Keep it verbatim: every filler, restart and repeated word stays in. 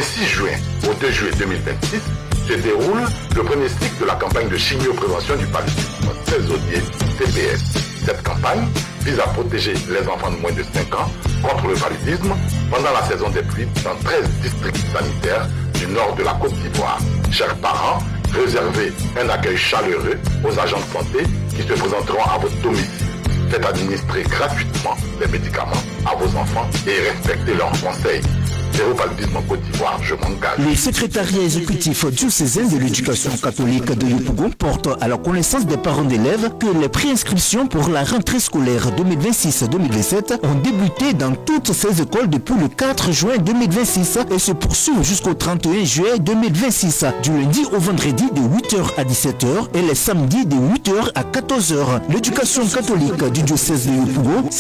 vingt-six juin au deux juillet deux mille vingt-six se déroule le premier cycle de la campagne de chimio-prévention du paludisme, Césodier T P S. Cette campagne vise à protéger les enfants de moins de cinq ans contre le paludisme pendant la saison des pluies dans treize districts sanitaires du nord de la Côte d'Ivoire. Chers parents, réservez un accueil chaleureux aux agents de santé qui se présenteront à votre domicile. Faites administrer gratuitement les médicaments à vos enfants et respectez leurs conseils. Zéro paludisme en Côte d'Ivoire, je m'engage. Le secrétariat exécutif diocésain de l'éducation catholique de Yopougon porte à la connaissance des parents d'élèves que les préinscriptions pour la rentrée scolaire deux mille vingt-six deux mille vingt-sept ont débuté dans toutes ces écoles depuis le quatre juin deux mille vingt-six et se poursuivent jusqu'au trente et un juillet deux mille vingt-six, du lundi au vendredi de huit heures à dix-sept heures et les samedis de huit heures à quatorze heures. L'éducation catholique du diocèse de Yopougon